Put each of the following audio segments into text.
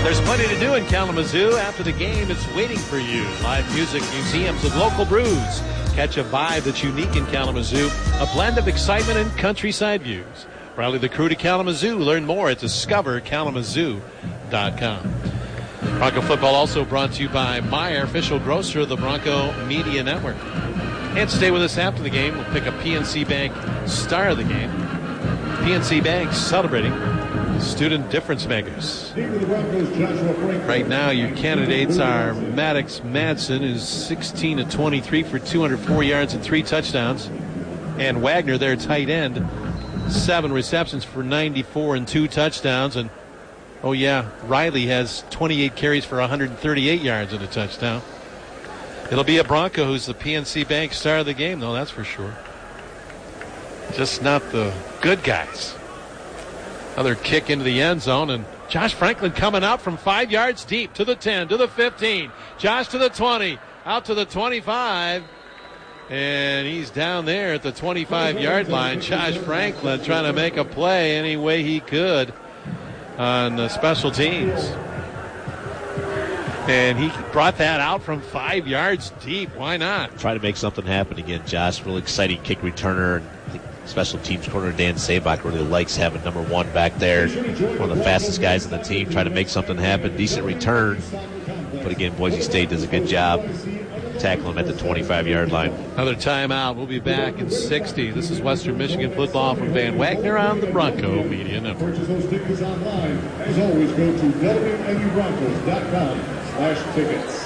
There's plenty to do in Kalamazoo. After the game, it's waiting for you. Live music, museums, and local brews. Catch a vibe that's unique in Kalamazoo. A blend of excitement and countryside views. Rally the crew to Kalamazoo. Learn more at discoverkalamazoo.com. Bronco football also brought to you by Meijer, official grocer of the Bronco Media Network. And stay with us after the game. We'll pick a PNC Bank star of the game. PNC Bank celebrating student difference makers. Right now, your candidates are Maddox Madsen, who's 16 of 23 for 204 yards and 3 touchdowns. And Wagner, their tight end, 7 receptions for 94 and 2 touchdowns. And, oh yeah, Riley has 28 carries for 138 yards and a touchdown. It'll be a Bronco who's the PNC Bank star of the game, though, that's for sure. Just not the good guys. Another kick into the end zone, and Josh Franklin coming out from 5 yards deep to the 10, to the 15. Josh to the 20, out to the 25. And he's down there at the 25-yard line. Josh Franklin trying to make a play any way he could on the special teams. And he brought that out from 5 yards deep. Why not? Try to make something happen again, Josh. Real exciting kick returner. And I think special teams corner Dan Sabak really likes having number 1 back there. One of the fastest guys on the team. Try to make something happen. Decent return. But again, Boise State does a good job tackling him at the 25-yard line. Another timeout. We'll be back in 60. This is Western Michigan football from Van Wagner on the Bronco Media Network. Purchase those tickets online. As always, go to WMUBroncos.com/tickets.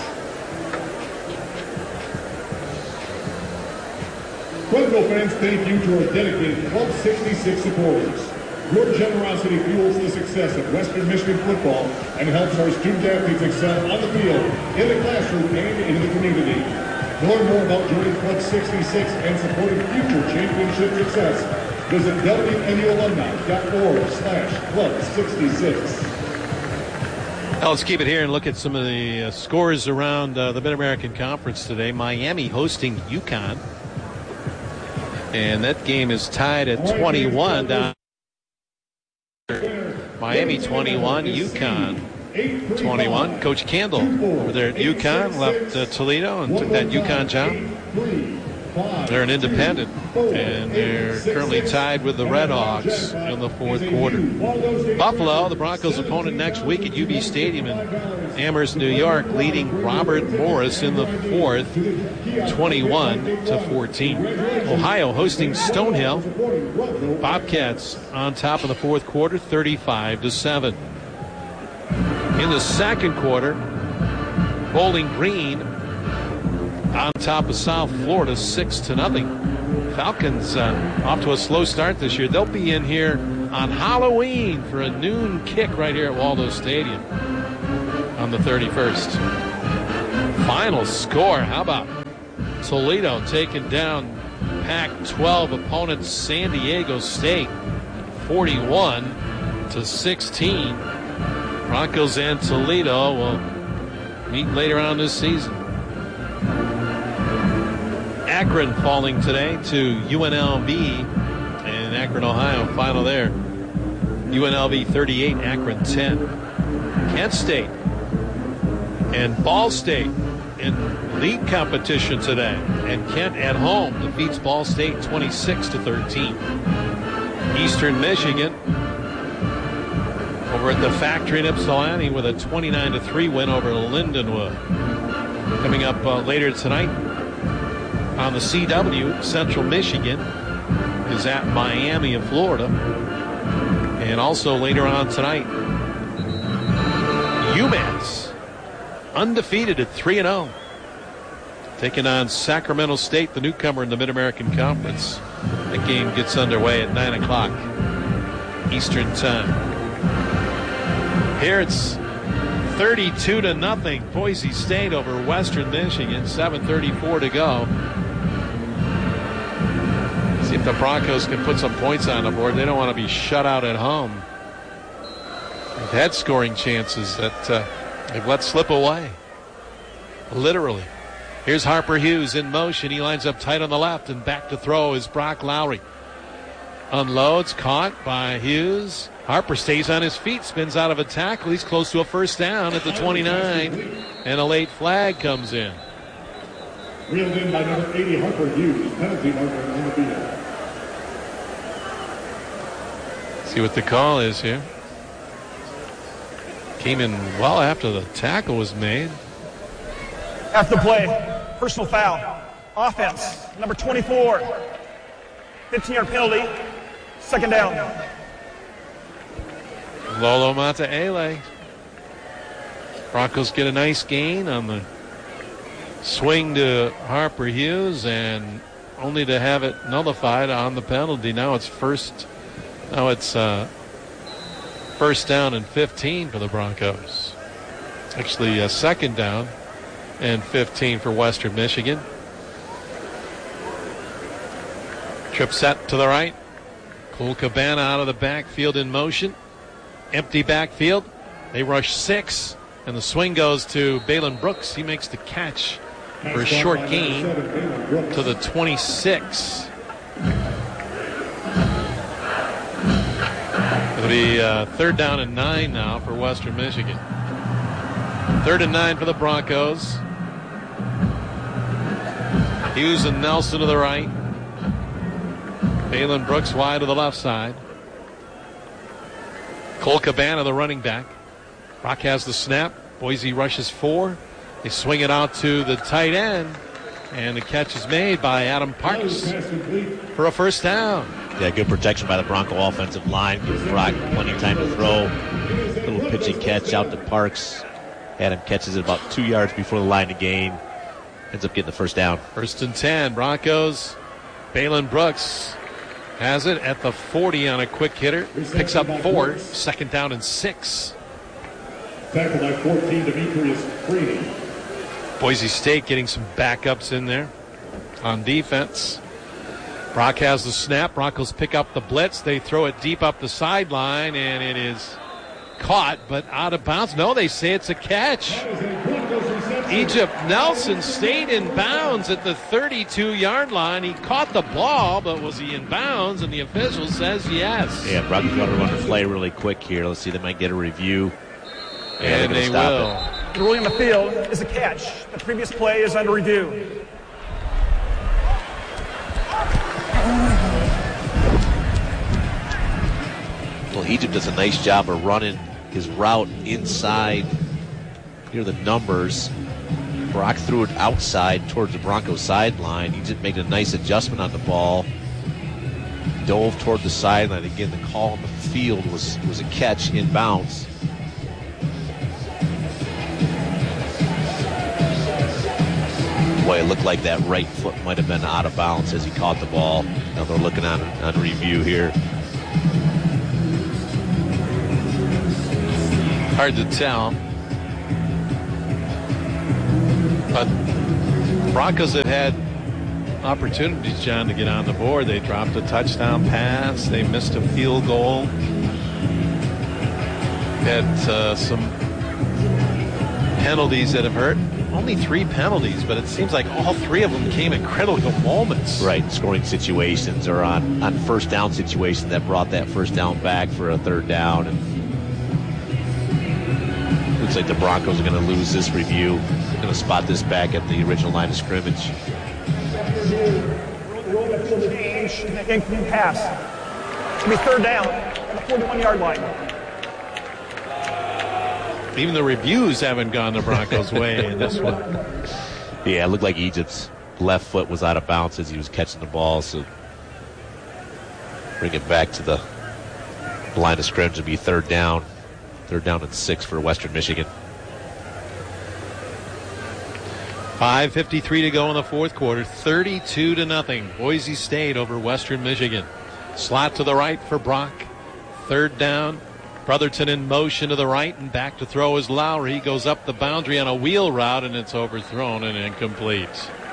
Bronco fans, thank you to our dedicated Club 66 supporters. Your generosity fuels the success of Western Michigan football and helps our student athletes excel on the field, in the classroom, and in the community. To learn more about joining Club 66 and supporting future championship success, visit WMUalumni.org/Club66. Now let's keep it here and look at some of the scores around the Mid-American Conference today. Miami hosting UConn. And that game is tied at 21 down. Miami 21, UConn 21. Coach Candle over there at UConn left Toledo and took that UConn job. They're an independent, and they're currently tied with the Red Hawks in the 4th quarter. Buffalo, the Broncos' opponent next week at UB Stadium in Amherst, New York, leading Robert Morris in the 4th, 21-14. Ohio hosting Stonehill. Bobcats on top of the 4th quarter, 35-7. In the 2nd quarter, Bowling Green on top of South Florida, 6-0. Falcons off to a slow start this year. They'll be in here on Halloween for a noon kick right here at Waldo Stadium on the 31st. Final score, how about Toledo taking down Pac-12 opponent San Diego State, 41-16. Broncos and Toledo will meet later on this season. Akron falling today to UNLV in Akron, Ohio. Final there. UNLV 38, Akron 10. Kent State and Ball State in league competition today. And Kent at home defeats Ball State 26-13. Eastern Michigan over at the factory in Ypsilanti with a 29-3 win over Lindenwood. Coming up later tonight on the CW, Central Michigan is at Miami of Florida. And also later on tonight, UMass, undefeated at 3-0, taking on Sacramento State, the newcomer in the Mid-American Conference. That game gets underway at 9 o'clock Eastern Time. Here it's 32-0, Boise State over Western Michigan, 7:34 to go. See if the Broncos can put some points on the board. They don't want to be shut out at home. They've had scoring chances that they've let slip away. Literally. Here's Harper Hughes in motion. He lines up tight on the left, and back to throw is Brock Lowry. unloads, caught by Hughes. Harper stays on his feet, spins out of a tackle. He's close to a first down at the 29, and a late flag comes in. Reeled in by number 80, Harper Hughes. Penalty marker on the field. See what the call is here. Came in well after the tackle was made. After the play, personal foul. Offense, number 24. 15-yard penalty. Second down. Lolo Mataele. Broncos get a nice gain on the swing to Harper Hughes, and only to have it nullified on the penalty. Now it's first down and 15 for the Broncos. Actually, a second down and 15 for Western Michigan. Trip set to the right. Cole Cabana out of the backfield in motion. Empty backfield. They rush 6, and the swing goes to Balin Brooks. He makes the catch for a short gain to the 26. It'll be third down and 9 now for Western Michigan. 3rd and 9 for the Broncos. Hughes and Nelson to the right. Balin Brooks wide to the left side. Cole Cabana, the running back. Brock has the snap. Boise rushes 4. They swing it out to the tight end, and the catch is made by Adam Parks for a first down. Yeah, good protection by the Bronco offensive line. Gives Brock plenty of time to throw. Little pitching catch out to Parks. Adam catches it about 2 yards before the line to gain. Ends up getting the first down. 1st and 10. Broncos. Balin Brooks has it at the 40 on a quick hitter. Picks up 4. 2nd down and 6. Tackled by 14, Demetrius Freeney. Boise State getting some backups in there on defense. Brock has the snap. Broncos pick up the blitz. They throw it deep up the sideline, and it is caught, but out of bounds. No, they say it's a catch. Egypt Nelson stayed in bounds at the 32-yard line. He caught the ball, but was he in bounds? And the official says yes. Yeah, Broncos got to run the play really quick here. Let's see, they might get a review. And they will. The ruling on the field is a catch. The previous play is under review. Well, Egypt does a nice job of running his route inside near the numbers. Brock threw it outside towards the Broncos sideline. Egypt made a nice adjustment on the ball. Dove toward the sideline. Again, the call on the field was a catch in bounds. Boy, it looked like that right foot might have been out of bounds as he caught the ball. Now they're looking on review here. Hard to tell. But Broncos have had opportunities, John, to get on the board. They dropped a touchdown pass. They missed a field goal. Had some penalties that have hurt. Only 3 penalties, but it seems like all 3 of them came at critical moments. Right, scoring situations or on first down situations that brought that first down back for a 3rd down. And looks like the Broncos are going to lose this review. Going to spot this back at the original line of scrimmage. Roll the field change, incomplete pass. It's going to be 3rd down at the 41-yard line. Even the reviews haven't gone the Broncos' way in this one. Yeah, it looked like Egypt's left foot was out of bounds as he was catching the ball. So bring it back to the line of scrimmage to be 3rd down. 3rd down and 6 for Western Michigan. 5:53 to go in the 4th quarter. 32-0. Boise State over Western Michigan. Slot to the right for Brock. 3rd down. Brotherton in motion to the right, and back to throw is Lowry. He goes up the boundary on a wheel route, and it's overthrown and incomplete.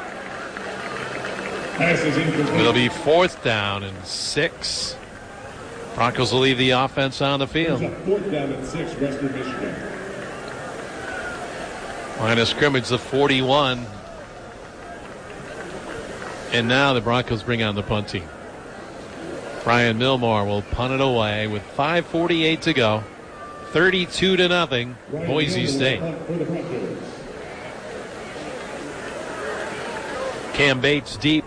Pass is incomplete. It'll be 4th down and 6. Broncos will leave the offense on the field. 4th down and 6, Western Michigan. Line of scrimmage, the 41. And now the Broncos bring on the punt team. Brian Milmore will punt it away with 5:48 to go. 32-0, Boise State. Cam Bates deep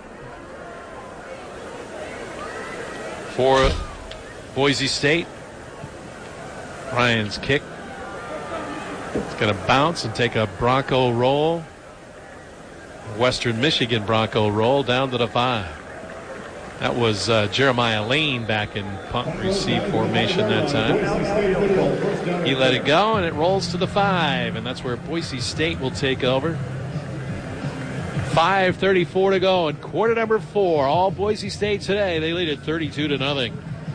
for Boise State. Ryan's kick. It's going to bounce and take a Bronco roll. Western Michigan Bronco roll down to the 5. That was Jeremiah Lane back in punt receive formation that time. He let it go, and it rolls to the 5, and that's where Boise State will take over. 5:34 to go in quarter number 4. All Boise State today. They lead it 32-0.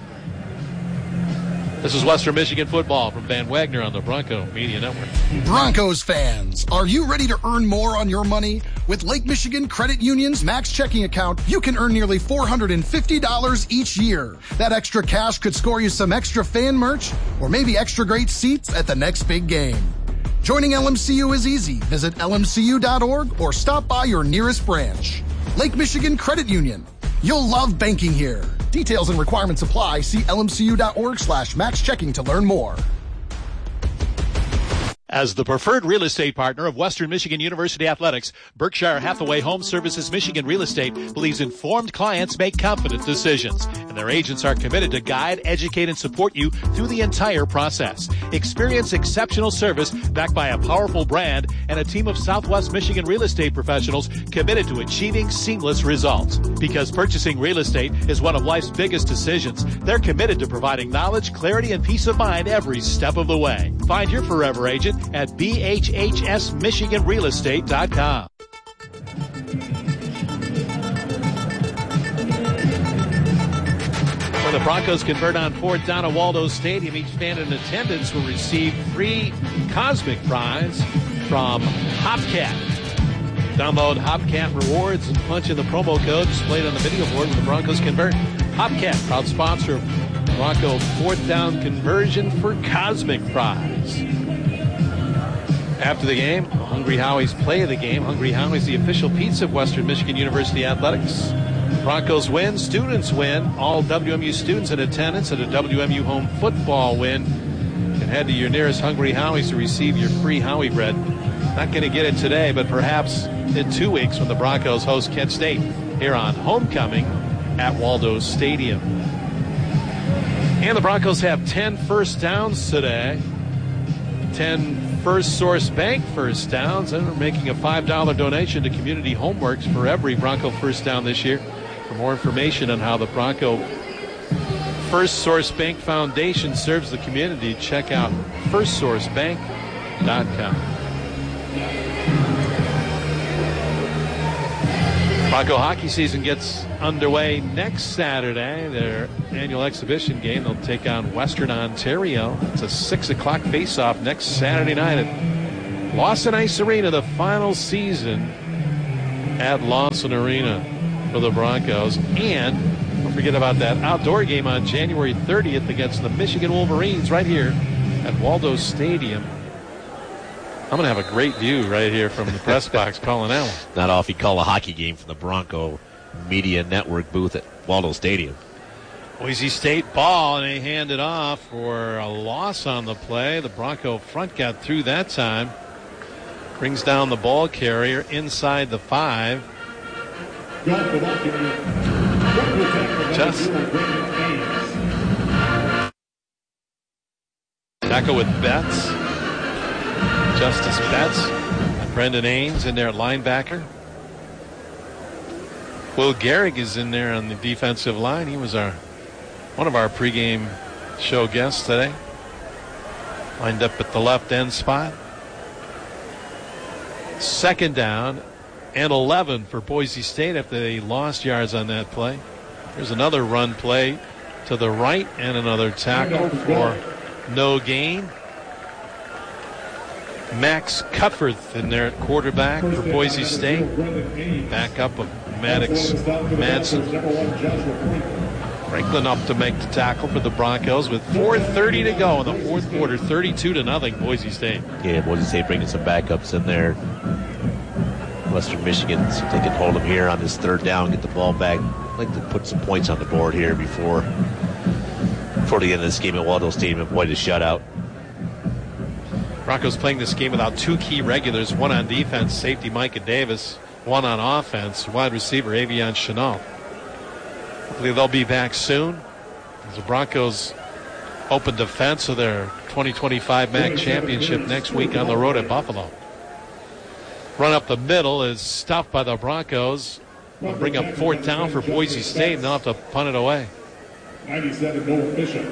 This is Western Michigan football from Van Wagner on the Bronco Media Network. Broncos fans, are you ready to earn more on your money? With Lake Michigan Credit Union's Max Checking Account, you can earn nearly $450 each year. That extra cash could score you some extra fan merch or maybe extra great seats at the next big game. Joining LMCU is easy. Visit lmcu.org or stop by your nearest branch. Lake Michigan Credit Union. You'll love banking here. Details and requirements apply. See lmcu.org/maxchecking to learn more. As the preferred real estate partner of Western Michigan University Athletics, Berkshire Hathaway Home Services Michigan Real Estate believes informed clients make confident decisions, and their agents are committed to guide, educate, and support you through the entire process. Experience exceptional service backed by a powerful brand and a team of Southwest Michigan real estate professionals committed to achieving seamless results. Because purchasing real estate is one of life's biggest decisions, they're committed to providing knowledge, clarity, and peace of mind every step of the way. Find your forever agent at bhhsmichiganrealestate.com. When the Broncos convert on 4th down at Waldo Stadium, each fan in attendance will receive free Cosmic Prize from Hopcat. Download Hopcat Rewards and punch in the promo code displayed on the video board when the Broncos convert. Hopcat, proud sponsor of Bronco 4th down conversion for Cosmic Prize. After the game, Hungry Howie's play of the game. Hungry Howie's the official pizza of Western Michigan University Athletics. Broncos win, students win. All WMU students in attendance at a WMU home football win can head to your nearest Hungry Howie's to receive your free Howie bread. Not going to get it today, but perhaps in 2 weeks when the Broncos host Kent State here on homecoming at Waldo Stadium. And the Broncos have 10 first downs today. 10 First Source Bank first downs, and we're making a $5 donation to Community Homeworks for every Bronco first down this year. For more information on how the Bronco First Source Bank Foundation serves the community, check out firstsourcebank.com. Bronco hockey season gets underway next Saturday. Their annual exhibition game, they'll take on Western Ontario. It's a 6 o'clock face-off next Saturday night at Lawson Ice Arena, the final season at Lawson Arena for the Broncos. And don't forget about that outdoor game on January 30th against the Michigan Wolverines right here at Waldo Stadium. I'm going to have a great view right here from the press box calling that one. Not often you call a hockey game from the Bronco Media Network booth at Waldo Stadium. Boise State ball, and they hand it off for a loss on the play. The Bronco front got through that time. Brings down the ball carrier inside the 5. Just tackle with Betts. Justice Betts. Brendan Ains in there at linebacker. Will Gehrig is in there on the defensive line. He was one of our pregame show guests today. Lined up at the left end spot. 2nd down and 11 for Boise State after they lost yards on that play. There's another run play to the right and another tackle for no gain. Max Cutforth in there at quarterback for Boise State. Backup of Maddox Madsen. Franklin up to make the tackle for the Broncos with 4:30 to go in the fourth quarter. 32-0 Boise State. Yeah, Boise State bringing some backups in there. Western Michigan, see if they can hold them here on this 3rd down, get the ball back like to put some points on the board here before the end of this game at Waldo Stadium. Avoid a shutout. Broncos playing this game without two key regulars, one on defense, safety Micah Davis, one on offense, wide receiver Avion Chenault. Hopefully they'll be back soon as the Broncos open defense of their 2025 MAC championship next week on the road at Buffalo. Run up the middle is stuffed by the Broncos. We'll bring up fourth down for Boise State, and they'll have to punt it away. 97, Noah Bishop.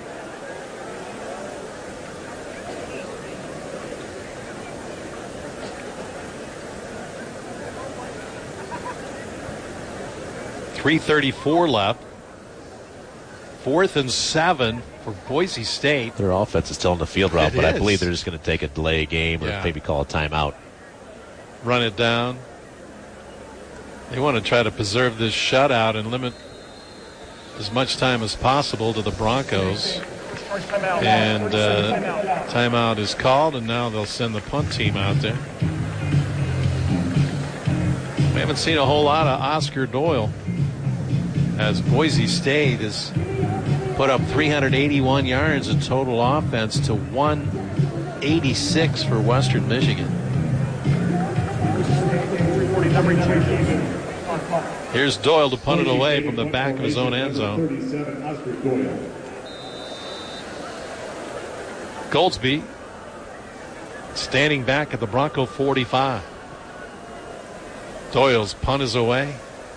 .334 left. 4th and 7 for Boise State. Their offense is still in the field route, but I believe they're just going to take a delay game or maybe call a timeout. Run it down. They want to try to preserve this shutout and limit as much time as possible to the Broncos. And timeout is called, and now they'll send the punt team out there. We haven't seen a whole lot of Oscar Doyle, as Boise State has put up 381 yards of total offense to 186 for Western Michigan. Here's Doyle to punt it away from the back of his own end zone. Goldsby standing back at the Bronco 45. Doyle's punt is away.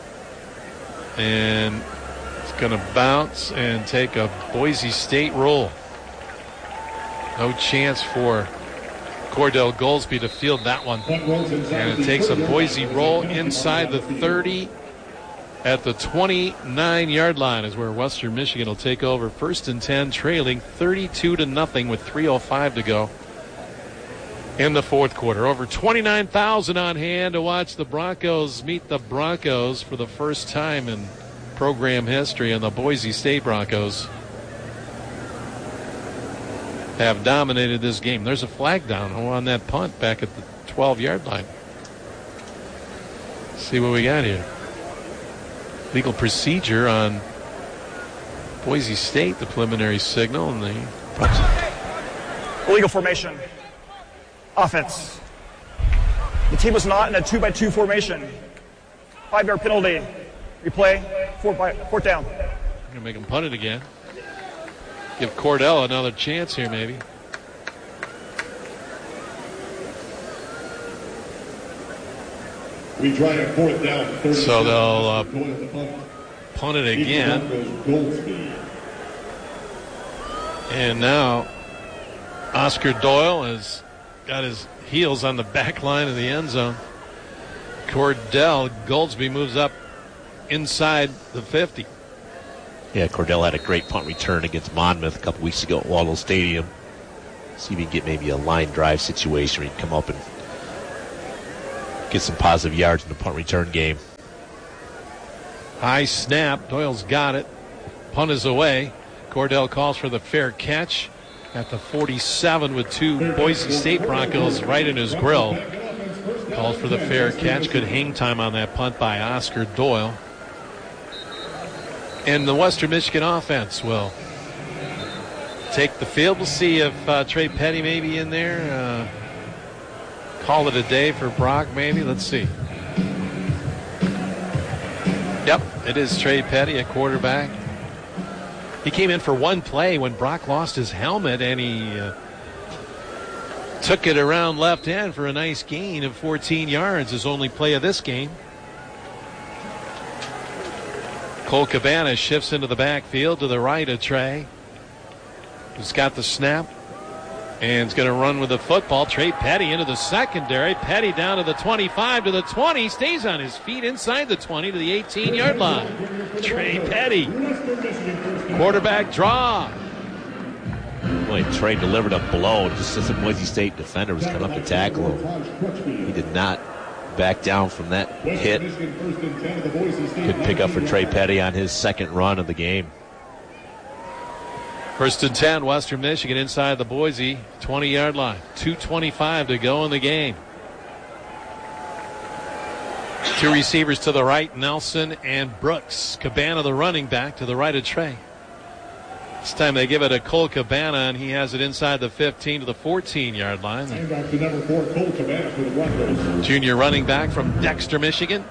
And it's going to bounce and take a Boise State roll. No chance for Cordell Goldsby to field that one. And it takes a Boise roll inside the 30 at the 29-yard line is where Western Michigan will take over. 1st and 10, trailing 32-0 with 3:05 to go in the fourth quarter. Over 29,000 on hand to watch the Broncos meet the Broncos for the first time in program history, and the Boise State Broncos have dominated this game. There's a flag down on that punt back at the 12-yard line. Let's see what we got here. Legal procedure on Boise State, the preliminary signal, and the illegal formation. Offense. The team was not in a 2-by-2 formation. 5-yard penalty. Replay. Fourth down. Going to make him punt it again. Give Cordell another chance here, maybe. We try a fourth down. So they'll punt it again. And now Oscar Doyle has got his heels on the back line of the end zone. Cordell Goldsby moves up inside the 50. Yeah, Cordell had a great punt return against Monmouth a couple weeks ago at Waldo Stadium. See if he can get maybe a line drive situation where he can come up and get some positive yards in the punt return game. High snap. Doyle's got it. Punt is away. Cordell calls for the fair catch at the 47 with two Boise State Broncos right in his grill. Calls for the fair catch. Good hang time on that punt by Oscar Doyle. And the Western Michigan offense will take the field. We'll see if Trey Petty may be in there. Call it a day for Brock, maybe. Let's see. Yep, it is Trey Petty, a quarterback. He came in for one play when Brock lost his helmet, and he took it around left end for a nice gain of 14 yards, his only play of this game. Cole Cabana shifts into the backfield to the right of Trey, who's got the snap and is going to run with the football. Trey Petty into the secondary. Petty down to the 25 to the 20. Stays on his feet inside the 20 to the 18-yard line. Trey Petty. Quarterback draw. Boy, Trey delivered a blow just as the Boise State defender was coming up to tackle him. He did not back down from that hit. Good pick up for Trey Petty on his second run of the game. 1st and 10, Western Michigan inside the Boise 20-yard line. 2:25 to go in the game. Two receivers to the right, Nelson and Brooks. Cabana, the running back, to the right of Trey. This time they give it to Cole Cabana, and he has it inside the 15 to the 14-yard line. And back to number 4, Cole Cabana for the Broncos. Junior running back from Dexter, Michigan.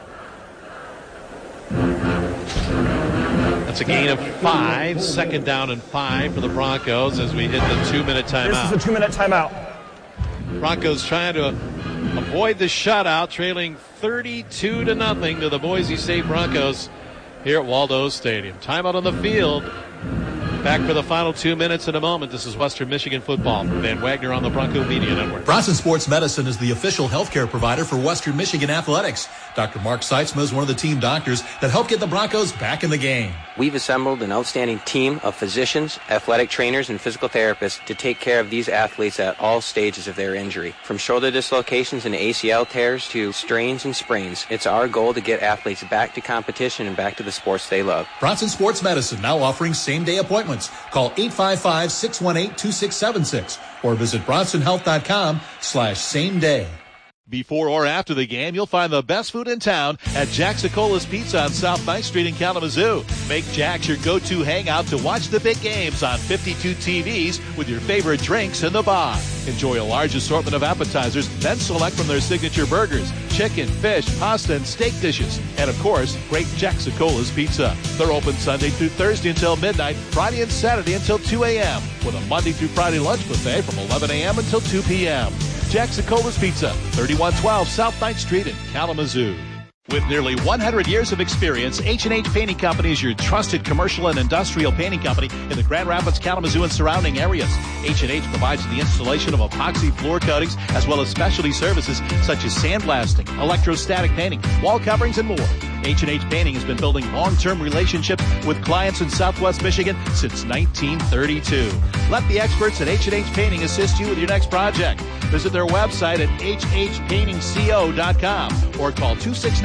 That's a gain of 5. Second down and 5 for the Broncos as we hit the 2-minute timeout. This is a 2-minute timeout. Broncos trying to avoid the shutout, trailing 32-0 to the Boise State Broncos here at Waldo Stadium. Timeout on the field. Back for the final 2 minutes in a moment. This is Western Michigan football from Van Wagner on the Bronco Media Network. Bronson Sports Medicine is the official healthcare provider for Western Michigan Athletics. Dr. Mark Seitzma is one of the team doctors that helped get the Broncos back in the game. We've assembled an outstanding team of physicians, athletic trainers, and physical therapists to take care of these athletes at all stages of their injury. From shoulder dislocations and ACL tears to strains and sprains, it's our goal to get athletes back to competition and back to the sports they love. Bronson Sports Medicine now offering same-day appointments. Call 855-618-2676 or visit bronsonhealth.com/same-day. Before or after the game, you'll find the best food in town at Jack's Cola's Pizza on South 9th Street in Kalamazoo. Make Jack's your go-to hangout to watch the big games on 52 TVs with your favorite drinks in the bar. Enjoy a large assortment of appetizers, then select from their signature burgers, chicken, fish, pasta, and steak dishes. And of course, great Jack's Cola's Pizza. They're open Sunday through Thursday until midnight, Friday and Saturday until 2 a.m. with a Monday through Friday lunch buffet from 11 a.m. until 2 p.m. Jack's Cola's Pizza, 3112 South 9th Street in Kalamazoo. With nearly 100 years of experience, H&H Painting Company is your trusted commercial and industrial painting company in the Grand Rapids, Kalamazoo, and surrounding areas. H&H provides the installation of epoxy floor coatings as well as specialty services such as sandblasting, electrostatic painting, wall coverings, and more. H&H Painting has been building long-term relationships with clients in Southwest Michigan since 1932. Let the experts at H&H Painting assist you with your next project. Visit their website at hhpaintingco.com or call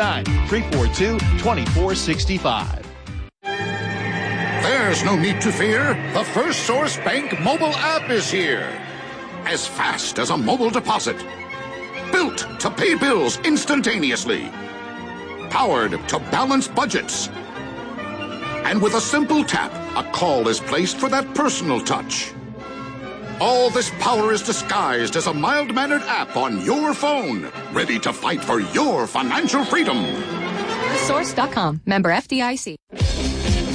269-342-2465. There's no need to fear. The First Source Bank mobile app is here. As fast as a mobile deposit. Built to pay bills instantaneously. Powered to balance budgets. And with a simple tap, a call is placed for that personal touch. All this power is disguised as a mild-mannered app on your phone, ready to fight for your financial freedom. Source.com. Member FDIC.